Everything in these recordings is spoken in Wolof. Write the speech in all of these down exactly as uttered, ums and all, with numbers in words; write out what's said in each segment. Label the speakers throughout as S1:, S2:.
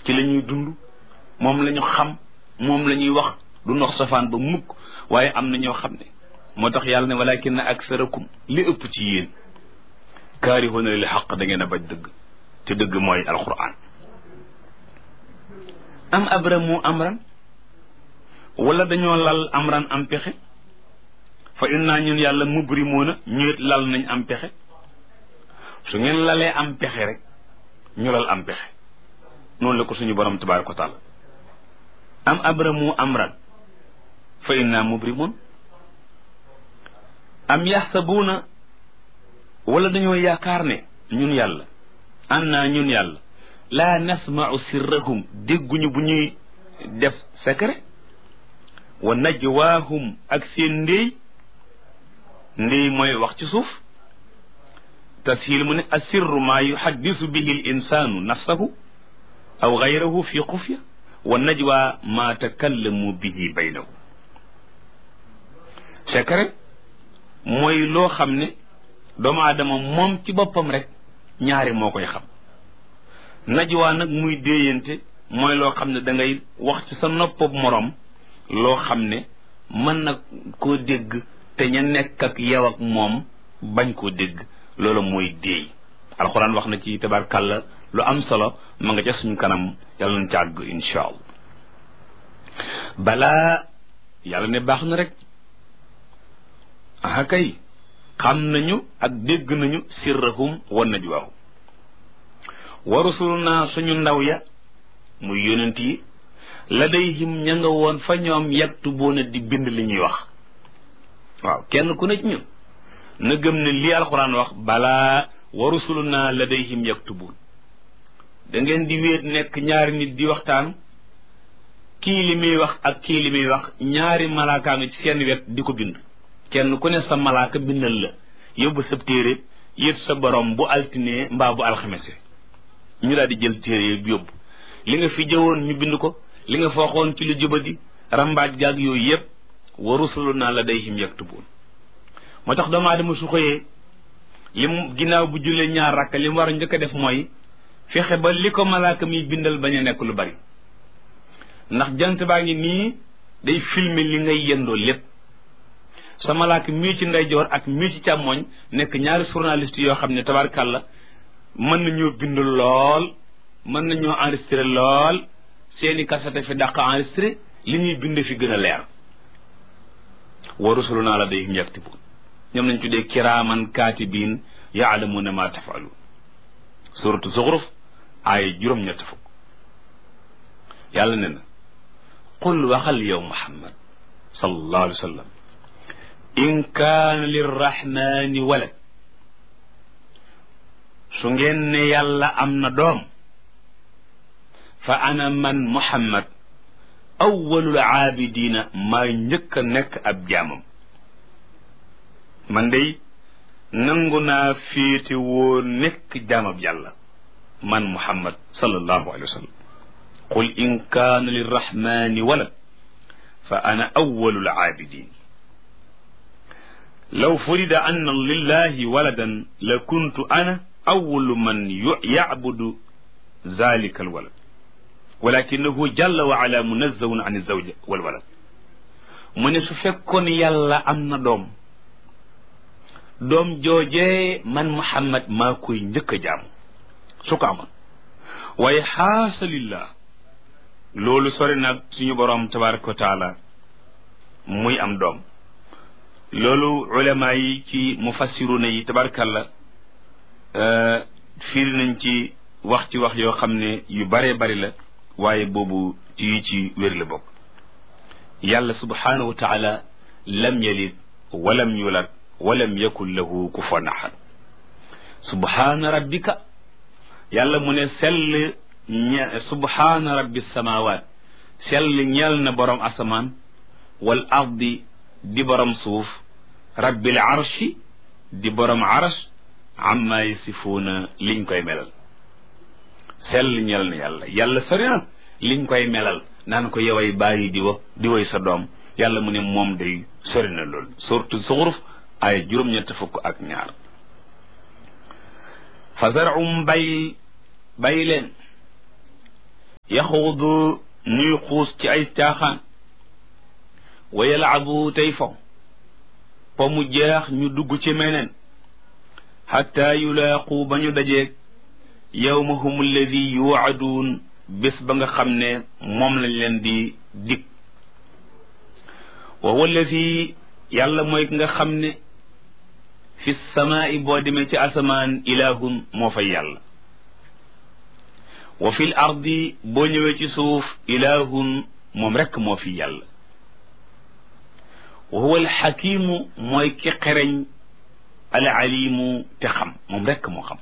S1: ci la ñuy dund moom la ñu xam moom la ñuy wax du nox safaan ba mukk waaye am na ñoo xam ne moo tax yàlla ne walakin aksarakum li ëpp ci yéen kaarihuuna lil xaq da ngeen a bañ dëgg te dëgg mooy alquran am abramu amran wala dañoo lal amran am pexe fa inna ñun yàlla mubrimuuna ñu it lal nañ am pexe su ngeen lalee am pexe rek ñu lal am pexe noonu la ko suñu borom tabaaraka wa taala am abramu amran fa inna mubrimuun am yaxsabuuna wala dañoo yaakaar ne ñun yàlla anna ñun yàlla laa nasma'u sirrahum dégguñu bu ñuy def secret wa najwaahum ak seen ndéy ndéy mooy wax ci suuf tashiil mu ne asirru maa yuhaddisu bihi l insaanu nafsahu aw gayrahu fi xufya wa najwa maa takallamu bihi baynahu secret mooy loo xam ne doomu aadama moom ci boppam rek ñaari moo koy xam najwa nag muy déeyante mooy loo xam ne da ngay wax ci sa noppab moroom loo xam ne mën na koo dégg te ña nekk ak yow ak moom bañ koo dégg loolu mooy déey alxuraan wax na ci tabarkàlla lu am solo ma nga ca suñu kanam yàlla nañ ci àgg insha allah balaa yàlla ne baax na rek aha kay xam nañu ak dégg nañu sirrahum wa najwaahum wa rusuluna suñu ndaw ya muy yonent yi ladayhim ña nga woon fa ñoom yaktubuuna di bind li ñuy wax waaw kenn ku ne ci ñun na gëm ne lii alxuraan wax balaa wa rusuluna ladayhim yaktubuun da ngeen di wéet nekk ñaari nit di waxtaan kii li muy wax ak kii li muy wax ñaari malaaka nga ci seen wet di ko bind kenn ku ne sa malaaka bindal la yóbbu sa téere yët sa borom bu altine mbaa bu alxamese ñu daal di jël téere bi yóbbu li nga fi jëwoon ñu bind ko li nga fooxoon ci lu jubadi rambaaj gaag yooyu yëpp wa rusuluna ladayhim yaktubuun moo tax doomu aadama su xëyee lim ginnaaw bu jullee ñaar rakka li mu war a njëkk a def mooy fexe ba li ko malaaka mi bindal bañ a nekk lu bari ndax jant baa ngi nii day filmer li ngay yendoo lépp sa malaaka mii ci ndeyjoor ak mii ci càmmoñ nekk ñaari journaliste yoo xam ne tabarkàlla mën nañoo bind lool mën nañoo enregistré lool seeni kasete fi dàq enregistré li ñuy bind fi gën a leer wa rusuluna ladayhim yaktubuun ñoom nañ tuddee kiraaman kaatibiin yaalamuuna ma tafaluun suratu zuxruf ay juróom-ñett fukk yàlla ne na qul waxal yow muhammad sallallahu alayhi wa sallam in kaana lirrahmani walad su ngeen ne yàlla am na doom fa ana man muhammad awwalul aabidina maa njëkk a nekk ab jaamam man day nangu naa féete woo nekk jaamab yàlla man muhammad sallallahu alayhi wa sallam qul in kaana lirrahmani walad fa ana awwalul aabidin law furida anna lillahi waladan la kuntu ana awwalu man yacbudu zalika alwalad walakinahu jalla wa ala munazzahun an alzawja walwalad mu ne su fekkoon yàlla am na doom doom joojee man muhammad maa koy njëkk a jaamu su ko amoon waaye xaasa lillah loolu sori nag suñu boroom tabaraka wa taala muy am doom loolu ulama yi ci mufassiruna yi tabarkalla fiiri nañ ci wax ci wax yoo xam ne yu bare bari la waaye boobu ci ci wér la bokk yàlla subhanahu wa taala lam yalid walam yulad walam yakun lahu kufuwan ahad subhana rabbika yàlla mu ne sell ñe subhana rabbi samawat sell ñeel na borom asamaan wal ardi di borom suuf rabbil arshi di borom arsh amma yasifuuna liñ koy melal sell ñeel na yàlla yàlla sori na liñ koy melal naan ko yoway bàyyi di wa di woy sa doom yàlla mu ne moom day sori na loolu surtout zuxruf ay juróom-ñett fukk ak ñaar fa zarum bay bay leen yaxuudu ñuy xuus ci ay caaxaan wa yalaabu tey fo po mu jeex ñu dugg ci meneen xatta yulaaqu ba ñu dajeeg yawmahum alladi yuwacaduun bés ba nga xam ne moom lañ leen di dig wa huwa alladi yàlla mooy ki nga xam ne fi samaai boo demee ci asamaan ilahun moo fay yàlla wa fil ardi boo ñëwee ci suuf ilahun moom rekk moo fi yàlla wa huwa alxakimu mooy ki xereñ alalimu te xam moom rekk moo xam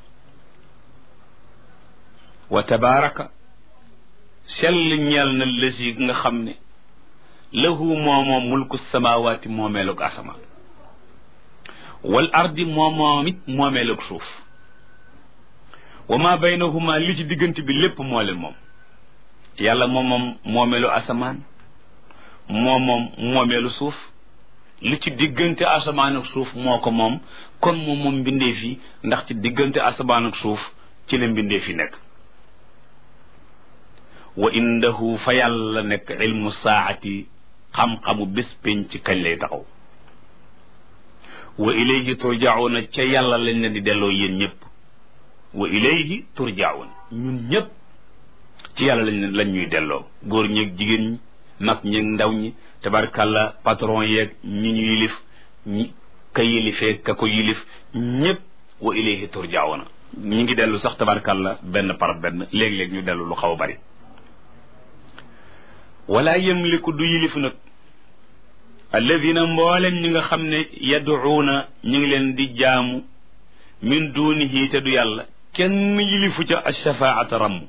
S1: wa tabaraka sell ñeel na lësi nga xam ne lahu moomoom mulku samawaati moomeelug asamaan wal ardi moomoom it moomeelug suuf wa ma baynahuma li ci diggante bi lépp moo leen moom yàlla moom moom moomeelu asamaan moom moom moomeelu suuf li ci diggante asamaan ak suuf moo ko moom kon moom moom mbindee fi ndax ci diggante asamaan ak suuf ci la mbindee fi nekk wa indahu fa yàlla nekk ilmu saati xam-xamu bés pénc ci kañ lay taxaw wa ilayhi turjauna ca yàlla lañ leen di delloo yéen ñëpp wa ilayhi turjaun ñun ñëpp ci yàlla lañ lañ ñuy delloo góor ñeeg jigéen ñi mag ñeeg ndaw ñi tabarkàlla patron yeeg ñi ñu yilif ñi ka yilifee ka ko yilif ñëpp wa ilayhi turjauna ñi ngi dellu sax tabarkàlla benn par benn léeg-léeg ñu dellu lu xaw a bari wala yamliku du yilif nag alladina mboolem ñi nga xam ne yaduuna ñi ngi leen di jaamu min dunihi te du yàlla kenn yilifu ca ashafaata ramm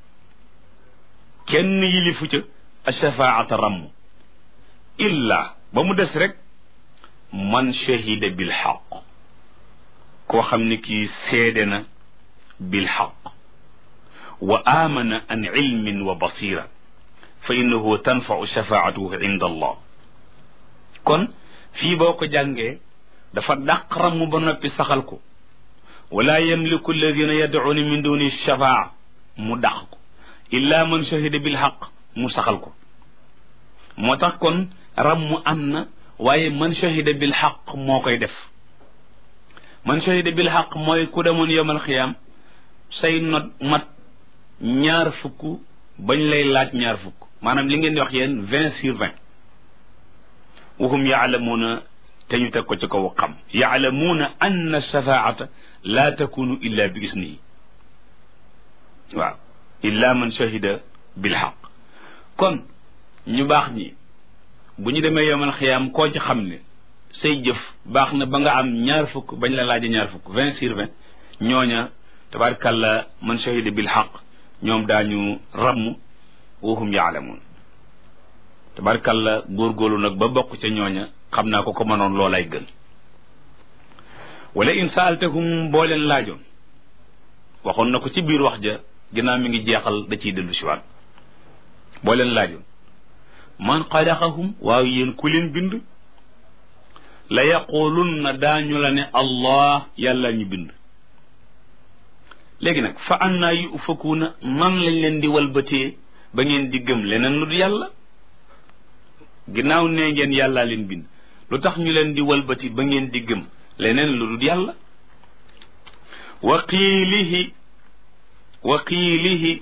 S1: kenn yilifu ca ashafaata ramm illa ba mu des rek man shahida bil xaq koo xam ne kii seede na bil xaq wa amana an ilmin wa basira fa innahu tanfau shafaatuhu inda allah kon fii boo ko jàngee dafa dàq ramm ba noppi saxal ko wala yamliku alladina yadcuuna min duni shafaa mu dàq ko illa man shahida bil xaq mu saxal ko moo tax kon ramm am na waaye man shahida bil xaq moo koy def man shahida bil xaq mooy ku demoon yowmal xiyaam say not mat ñaar fukk bañ lay laaj ñaar fukk maanaam li ngeen di wax yéen vingt sur vingt wahum yaalamuuna te ñu teg ko ci kaw xam yaalamuuna anna shafaata laa takunu illa bi isnihi waaw illa man shahida bil xaq kon ñu baax ñi bu ñu demee yowmal xiyaam koo ci xam ne say jëf baax na ba nga am ñaar fukk bañ la laaje ñaar fukk vingt sur vingt ñooña tabaarkàlla man shahida bil xaq ñoom daañu ramm wahum yaalamuun tabaarkàlla góorgóorlu nag ba bokk ca ñooña xam naa ko ko mënoon loolay gën wala in saaltahum boo leen laajoon waxoon na ko ci biir wax ja ginnaaw mi ngi jeexal da ciy dellu siwaat boo leen laajoon man xalaqahum waaw yéen ku leen bind la yaqulunna daañu la ne allah yàlla ñu bind léegi nag fa annaa yufakuuna man lañ leen di walbatee ba ngeen di gëm leneen lu du yàlla ginnaaw nee ngeen yàllaa leen bind lu tax ñu leen di walbati ba ngeen di gëm leneen lu du yàlla wa qiilihi wa qiilihi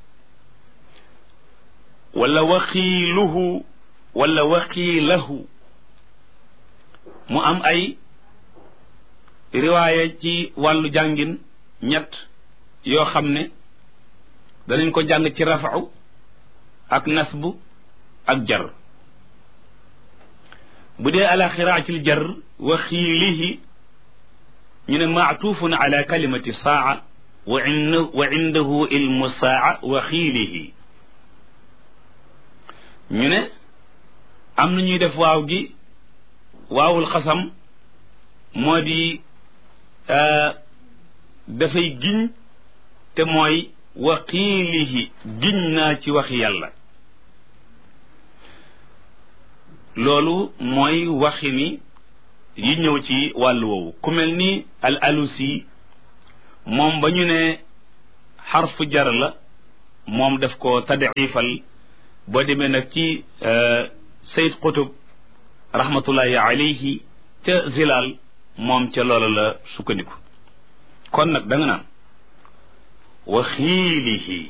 S1: wala waxiiluhu wala waxiilahu mu am ay riwaaya ci wàllu jàngin ñett yoo xam ne danañ ko jàng ci rafau ak nasbu ak jar bu dee ala xiraatil jar waxiilihi ñu ne maatuufun ala kalimati saa wa in wa indahu ilmu saa waxiilihi ñu ne am na ñuy def waaw gi waawul xasam moo di dafay giñ te mooy waqiilihi giñ naa ci waxi yàlla loolu mooy waxi ni yi ñëw ci wàllu woowu ku mel ni al alusi moom ba ñu ne xarfu jar la moom daf ko tadifal boo demee nag ci Sayyid Qutb rahmatullahi alayhi ca Zilal moom ca loola la sukkandiku kon nag da nga naan wa xiilihi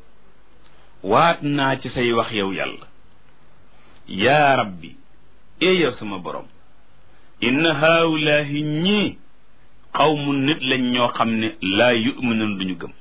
S1: waat naa ci say wax yow yàlla yaa rabbi ee yow sama borom inna haawulaahi ñii xawmu nit lañ ñoo xam ne laa yuminuun duñu gëm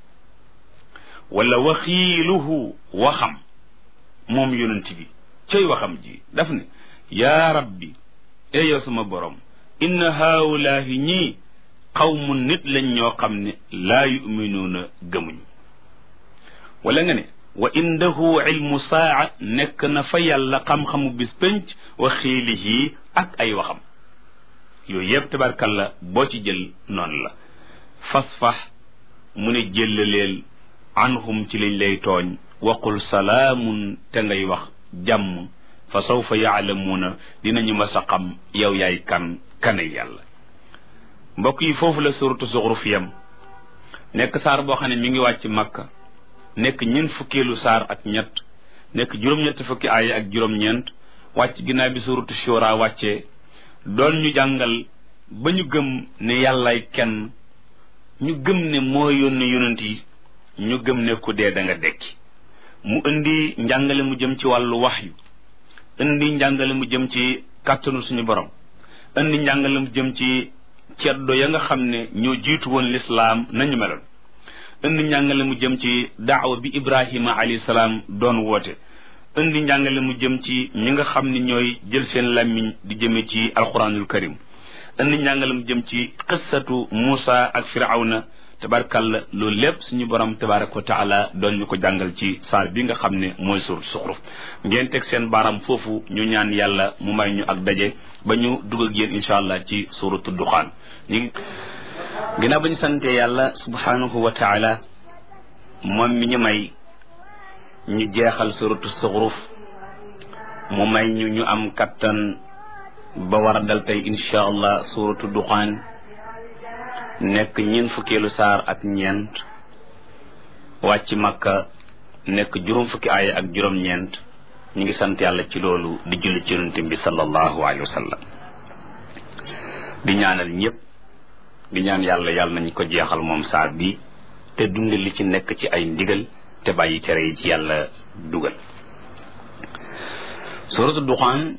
S1: wala waxiiluhu waxam moom yonent bi cay waxam ji daf ne yaa rabbi ee yow sama borom inna haawulaahi ñii xawmu nit lañ ñoo xam ne laa yuminuuna gëmuñu wala nga ne wa indahu ilmu saa nekk na fa yàlla xam-xamu bis pénc wa xiilihi ak ay waxam yooyu yëpp tabarkalla boo ci jël noonu la fasfax mu ne jëllaleel anhum ci liñ lay tooñ waqul salaamun te ngay wax jàmm fa sawfa yaalamuuna dinañu mas a xam yow yaay kan kanay yàlla mbokk yi foofu la suratu Zuxruf yam nekk saar boo xam ne mi ngi wàcc Makka nekk ñeent fukkeelu saar ak ñett nekk juróom-ñett fukki aaya ak juróom-ñeent wàcc ginnaaw bi suratu Shura wàccee doon ñu jàngal ba ñu gëm ne yàllaay kenn ñu gëm ne moo yónni yonent yi ñu gëm ne ku dee da nga dekki mu indi njàngale mu jëm ci wàllu waxyu indi njàngale mu jëm ci kàttanu suñu borom indi njàngale mu jëm ci ceddo ya nga xam ne ñoo jiitu woon lislaam nañu meloon indi njàngale mu jëm ci daawa bi Ibrahima alayhi salaam doon woote indi njàngale mu jëm ci ñi nga xam ne ñooy jël seen làmmiñ di jëme ci alquranul karim indi njàngale mu jëm ci qissatu Muusa ak Firawna tabarkalla loolu lépp suñu borom tabaraka wa taala doon ñu ko jàngal ci saar bi nga xam ne mooy suur Zuxruf ngeen teg seen baaram foofu ñu ñaan yàlla mu may ñu ak daje ba ñu dugg ak yéen incha allah ci suuratu Duxaan ñu ginnaaw ba ñu sante yàlla subhanahu wa taala moom mi ñu may ñu jeexal suuratu Zuxruf mu may ñu ñu am kattan ba war a dal tey incha allah suuratu Duxaan nekk ñeent fukkeelu saar ak ñeent wàcc Makka nekk juróom fukki aaya ak juróom-ñeent ñu ngi sant yàlla ci loolu di julli ci yonent bi sallallahu alayhi wa sallam di ñaanal ñëpp di ñaan yàlla yàlla nañ ko jeexal moom saar bi te dund li ci nekk ci ay ndigal te bàyyi tere yi ci yàlla dugal suuratu Duxaan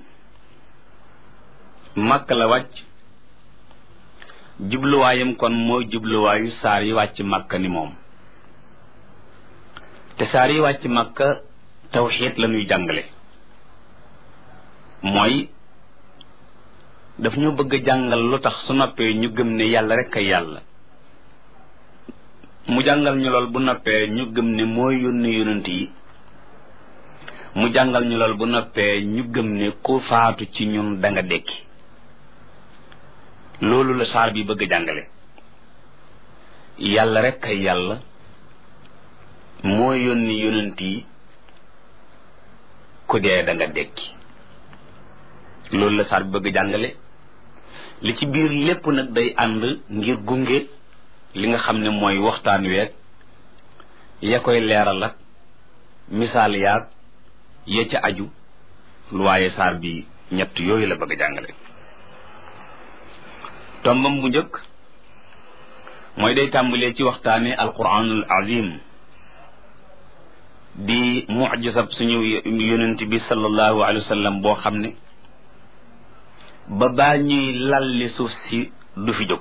S1: Makka la wàcc jubluwaayam kon mooy jubluwaayu saar yi wàcc Makka ni moom te saar yi wàcc Makka tawxiid la ñuy jàngale mooy daf ñu bëgg a jàngal lu tax su noppee ñu gëm ne yàlla rek ay yàlla mu jàngal ñu lool bu noppee ñu gëm ne mooy yónni yonent yi mu jàngal ñu lool bu noppee ñu gëm ne ku faatu ci ñun da nga dekki loolu la saar bi bëgg a jàngale yàlla rek ay yàlla moo yónni yonent yi ku dee da nga dekki loolu la saar bi bëgg a jàngale li ci biir lépp nag day ànd ngir gunge li nga xam ne mooy waxtaan week ya koy leeral ak misaal yaag ya ca aju lu waaye saar bi ñett yooyu la bëgg a jàngale tombam bu njëkk mooy day tàmbalee ci waxtaane alquranul azim di mucjisab suñu yonent bi sallallahu alayhi wa sallam boo xam ne ba baa ñuy lalli suuf si du fi jóg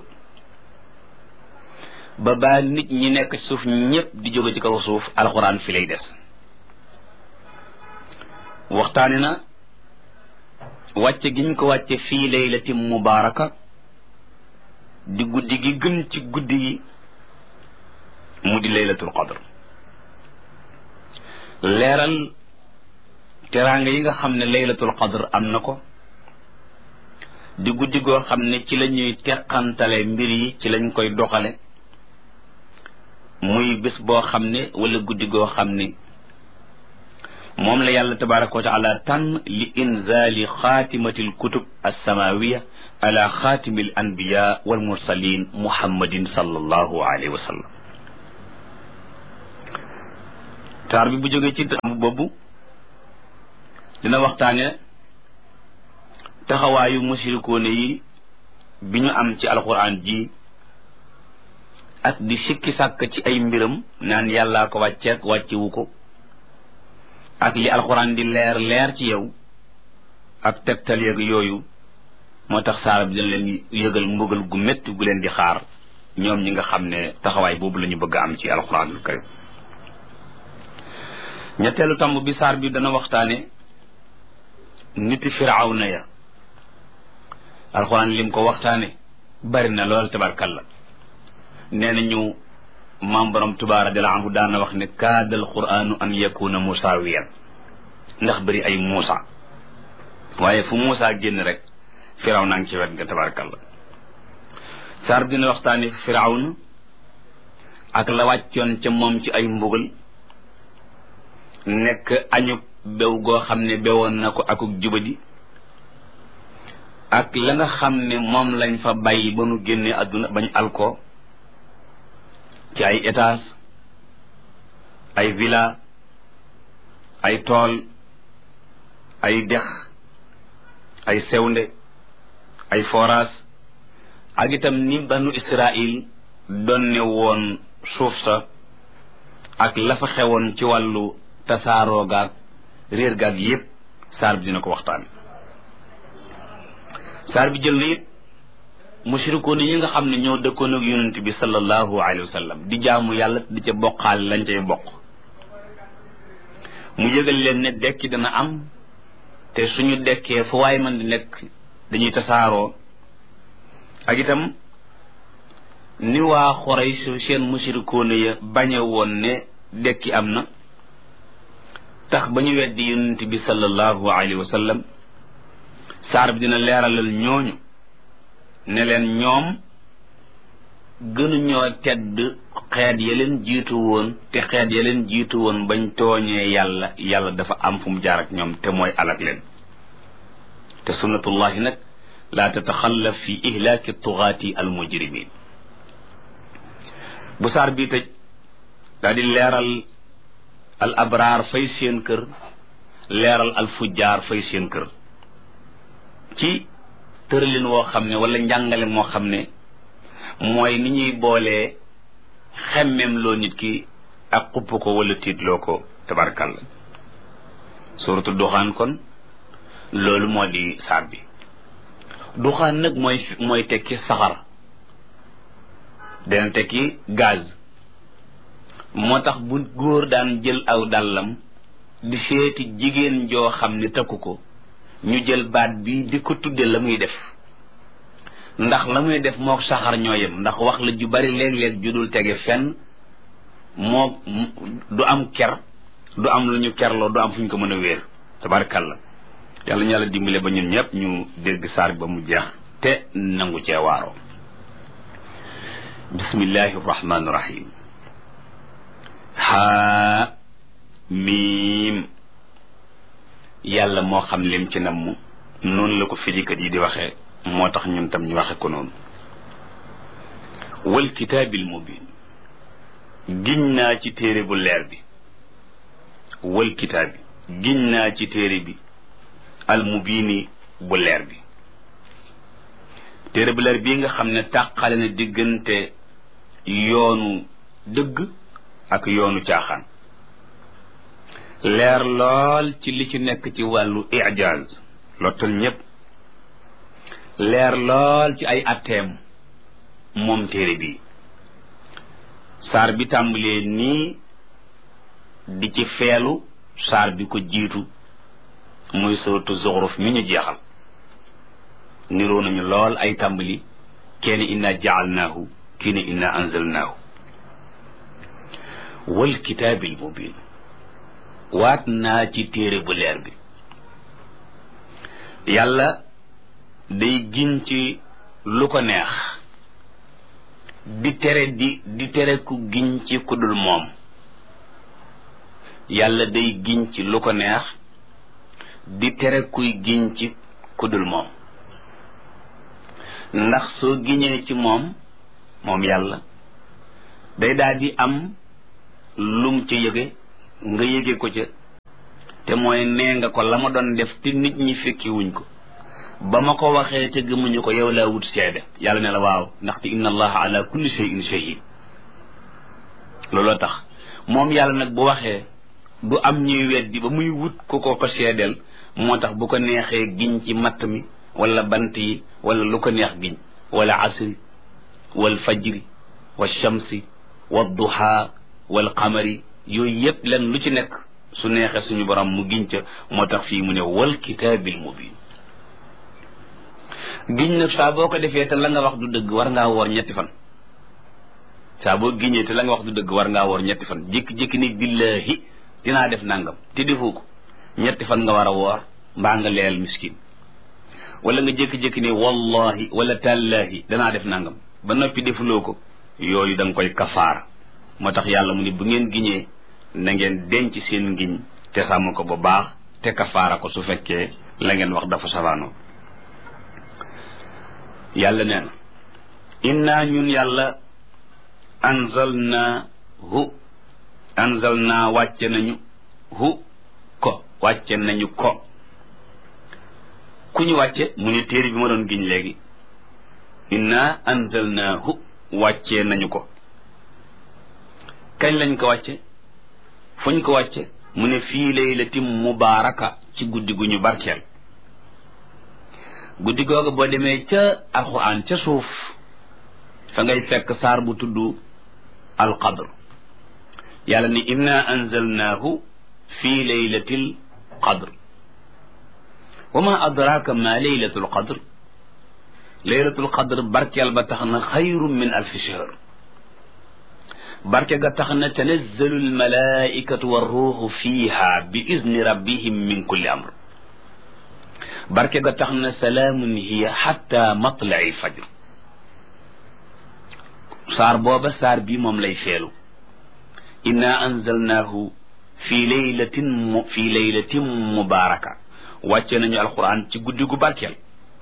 S1: ba baa nit ñi nekk suuf ñépp di jóge ci kaw suuf alquran fi lay des waxtaane na wàcce giñ ko wàcce fii laylatin mubaaraka di guddi gi gën ci guddi yi mu di laylatul qadr leeral teraanga yi nga xam ne laylatul qadr am na ko di guddi goo xam ne ci la ñuy teqantale mbir yi ci lañ koy doxale muy bés boo xam ne wala guddi goo xam ne moom la yàlla tabaraka wa taala tànn li inzali xaatimatil kutub alsamawiya ala xaatimi al anbiya wal mursalin muhammadin sallallahu alayhi wa sallam saar bi bu jógee ci tàmb boobu dina waxtaane taxawaayu musirikoone yi bi ñu am ci alquran ji ak di sikki sàkk ci ay mbiram naan yàllaa ko wàcceek wàccewu ko ak li alquran di leer leer ci yow ak tegtal yeeg yooyu moo tax saar bi dina leen yëgal mbugal gu métti gu leen di xaar ñoom ñi nga xam ne taxawaay boobu la ñu bëgg a am ci alquranul karim ñetteelu tamb bi saar bi dana waxtaane niti firawna ya alquran lim ko waxtaane bari na lool tabarkalla nee na ñu maam borom Tuubaa radiyallaahu anhu daana wax ne kaadal qur'aanu an yakuna musaawiyan ndax bëri ay muusa waaye fu muusa génn rek firaw naa ngi ci wet nga tabarakalla saar dina waxtaani firawna ak la wàccoon ca moom ci ay mbugal nekk añub bew goo xam ne bewoon na ko akuk jubadi ak la nga xam ne moom lañ fa bàyyi ba nu génnee àdduna bañ alko ci ay étage ay villa ay tool ay dex ay sewnde ay forage ak itam ni banu Israël donne woon suuf sa ak la fa xewoon ci wàllu tasaaroo gaag réer gaag yépp saar bi dina ko waxtaan saar bi jël na it mushrikoon yi nga xam ne ñoo dëkkoon ak yonent bi sallallahu alayhi wa sallam di jaamu yàlla di ca bokkaal lañ cay bokk mu yëgal leen ne dekki dana am te suñu dekkee fu waay man di nekk dañuy tasaaroo ak itam ni waa Quraysh seen mushrikoon ya bañe woon ne dekki am na tax ba ñu weddi yonent bi sallallahu alayhi wa sallam saar bi dina leeralal ñooñu ne leen ñoom gënuñoo tedd xeet ya leen jiitu woon te xeet ya leen jiitu woon bañ tooñee yàlla yàlla dafa am fu mu jaar ak ñoom te mooy alak leen te sunnatullahi nag laa tataxallaf fi ihlaaki tugaati al mujrimin bu saar bii tëj daa di leeral al abraar fay seen kër leeral al fujjaar fay seen kër ci tëralin woo xam ne wala njàngale moo xam ne mooy ni ñuy boolee xemmem loo nit ki ak xupp ko wala tiitloo ko tabarkalla suratu duxaan kon loolu moo di saar bi duxaan nag mooy mooy tekki saxar dana tekki gaz moo tax bu góor daan jël aw dàllam di seeti jigéen joo xam ne takku ko ñu jël baat bi di ko tudde la muy def ndax la muy def moo saxar ñoo yem ndax wax la ju bari léeg-léeg ju dul tege fenn moo du am ker du am lu ñu kerloo du am fu ñu ko mën a wéer tabarkalla yàlla ñu yàlla dimbale ba ñun ñëpp ñu dégg saar ba mu jeex te nangu cee waaroo bismillahi rahmaani rahim haa miim yàlla moo xam lim ci namm noonu la ko firikat yi di waxee moo tax ñun tam ñu waxe ko noonu wal kitaabil mubin giñ naa ci téere bu leer bi wal kitaabi giñ naa ci téere bi al mubini bu leer bi téere bu leer bii nga xam ne tàqale na diggante yoonu dëgg ak yoonu caaxaan leer lool ci li ci nekk ci wàllu ijaaz lottal ñépp leer lool ci ay atteem moom téere bi saar bi tàmbalee nii di ci feelu saar bi ko jiitu muy suratu Zuxruf mi ñu jeexal niroo nañu lool ay tàmbali kenn inna jaalnaahu kii ne inna anzalnaahu wal kitaabil mubin waat naa ci téere bu leer bi yàlla day giñ ci lu ko neex di tere di di tere ku giñ ci ku dul moom yàlla day giñ ci lu ko neex di tere kuy giñ ci ku dul moom ndax soo giñee ci moom moom yàlla day daal di am lum ci yëge
S2: nga yëge ko ca te mooy nee nga ko la ma doon def te nit ñi fekki wuñ ko ba ma ko waxee te gëmuñu ko yow laa wut seede yàlla ne la waaw ndaxte inna allaha ala kulli shay'in shahid looloo tax moom yàlla nag bu waxee du am ñuy weddi ba muy wut ku ko ko seedeel moo tax bu ko neexee giñ ci matt mi wala bant yi wala lu ko neex giñ wala asri wal fajri wal shamsi wal duha wal qamari yooyu yëpp len lu ci nekk su neexee suñu borom mu giñ ca moo tax fii mu ne wal kitaabil mubin giñ nag saa boo ko defee te la nga wax du dëgg war ngaa woor ñetti fan saa boo giñee te la nga wax du dëgg war ngaa woor ñetti fan jékki-jékki ni billahi dinaa def nangam te defoo ko ñetti fan nga war a woor mbaa nga leel miskin wala nga jékki-jékki ni wallahi wala tallahi danaa def nangam ba noppi defuloo ko yooyu da nga koy kafaara moo tax yàlla mu ni bu ngeen giñee na ngeen denc seen ngiñ te sàmm ko bu baax te kafaara ko su fekkee la ngeen wax dafa safaanoo yàlla nee na inna ñun yàlla anzalna hu anzalna wàcce nañu hu ko wàcce nañu ko ku ñu wàcce mu ne téere bi ma doon giñ léegi inna anzalna hu wàcce nañu ko kañ lañ ko wàcce fuñ ko wàcce mu ne fii laylatin mubaaraka ci guddi gu ñu barkeel guddi googu boo demee ca alquran ca suuf fa ngay fekk saar bu tudd alqadr yàlla ni inna anzalnaahu fii laylatil qadr wa ma adraka ma laylatul qadr laylatul qadr barkeel ba tax na xayrun min alfi shahr barke ga tax na tanazzalu almalaikatu warruuxu fiiha bi izni rabbihim min kulli amr barke ga tax na salaamun hiya xatta matlai fajr saar booba saar bi moom lay feelu inna anzalnaahu fi laylatin mu fi laylatin mubaaraka wàcce nañu alquran ci guddi gu barkeel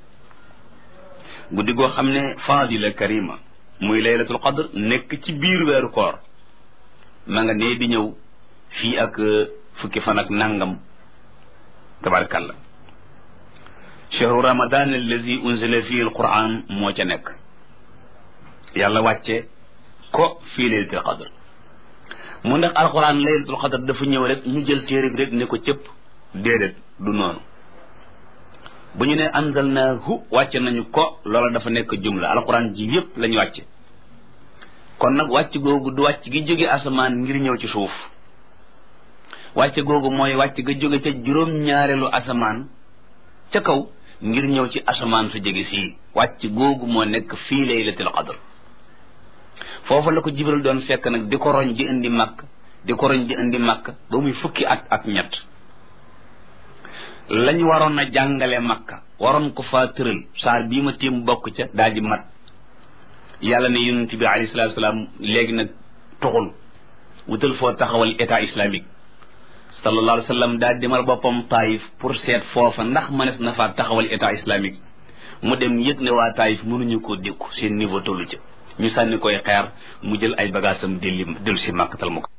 S2: guddi goo xam ne faadila karima muy laylatul qadr nekk ci biir weeru koor ma nga nee di ñëw fii ak fukki fan ak nangam tabarakallah chahru ramadan allazi unzila fihi alquran moo ca nekk yàlla wàcce ko fii laylatul qadr mu ndax alquran laylatul qadr dafa ñëw rek ñu jël téere bi rek ne ko cëpp déedéet du noonu bu ñu ne anzalnaahu wàcce nañu ko loola dafa nekk jumla alquran ji yépp lañu wàcce kon nag wàcc googu du wàcc gi jóge asamaan ngir ñëw ci suuf wàcce googu mooy wàcc ga jóge ca juróom-ñaareelu asamaan ca kaw ngir ñëw ci asamaan su jege sii wàcc googu moo nekk fii laylatul qadr foofu la ko jibril doon fekk nag di ko roñ ji indi màkk di ko roñ ji indi màkk ba muy fukki at ak ñett lañ waroon a jàngale makka waroon ko faa tëral saar bii ma téem bokk ca daal di mat yàlla ne yonent bi alayhi salaatu salaam léegi nag toxul wutal foo taxawal état islamique sallallahu alayhi wa sallam daal demal boppam taayif pour seet foofa ndax mënees na faa taxawal état islamique mu dem yëg ne waa taayif mënuñu koo dékku seen niveau tollu ca ñu sànni koy xeer mu jël ay bagaasam delli dellu si màkkatal mu ko